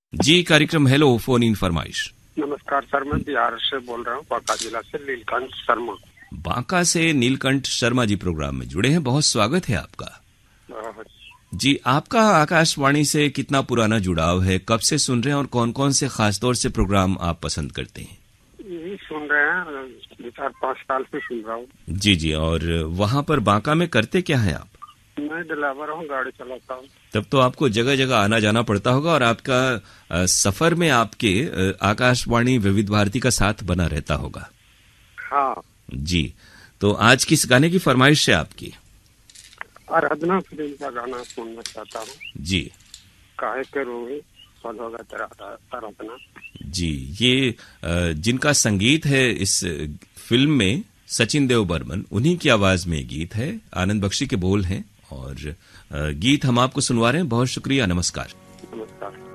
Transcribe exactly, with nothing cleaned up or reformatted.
जी, कार्यक्रम hello phone in फरमाइश। नमस्कार सर, मैं बिहार से बोल रहा हूँ, बांका जिला से नीलकंठ शर्मा। बांका से नीलकंठ शर्मा जी प्रोग्राम में जुड़े हैं, बहुत स्वागत है आपका। जी, आपका आकाशवाणी से कितना पुराना जुड़ाव है, कब से सुन रहे हैं और कौन कौन से खास तौर से प्रोग्राम आप पसंद करते हैं? यही सुन रहे हैं, चार पाँच साल से सुन रहा हूँ। जी जी, और वहाँ पर बांका में करते क्या हैं आप? मैं ड्राइवर हूँ, गाड़ी चलाता हूँ। तब तो आपको जगह जगह आना जाना पड़ता होगा और आपका आ, सफर में आपके आ, आकाशवाणी विविध भारती का साथ बना रहता होगा। हाँ जी, तो आज किस गाने की फरमाइश है आपकी? आराधना फिल्म का गाना सुनना चाहता हूँ। जी, काहे के रोए पल होगा तेरा आराधना। जी, ये आ, जिनका संगीत है इस फिल्म में सचिन देव बर्मन, उन्हीं की आवाज में गीत है, आनंद बख्शी के बोल हैं और गीत हम आपको सुनवा रहे हैं। बहुत शुक्रिया, नमस्कार। नमस्कार।